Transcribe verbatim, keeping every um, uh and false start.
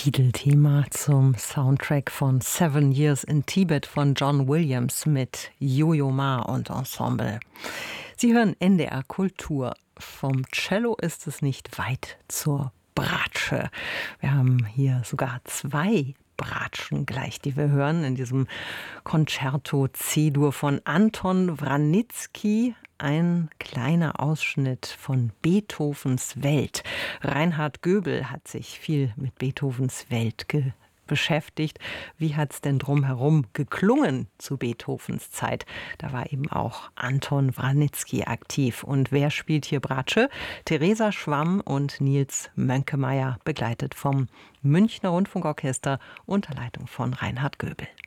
Titelthema zum Soundtrack von Seven Years in Tibet von John Williams mit Yo-Yo Ma und Ensemble. Sie hören N D R Kultur. Vom Cello ist es nicht weit zur Bratsche. Wir haben hier sogar zwei Bratschen gleich, die wir hören in diesem Concerto C-Dur von Anton Wranitzky. Ein kleiner Ausschnitt von Beethovens Welt. Reinhard Göbel hat sich viel mit Beethovens Welt ge- beschäftigt. Wie hat es denn drumherum geklungen zu Beethovens Zeit? Da war eben auch Anton Wranitzky aktiv. Und wer spielt hier Bratsche? Theresa Schwamm und Nils Mönkemeyer, begleitet vom Münchner Rundfunkorchester unter Leitung von Reinhard Göbel.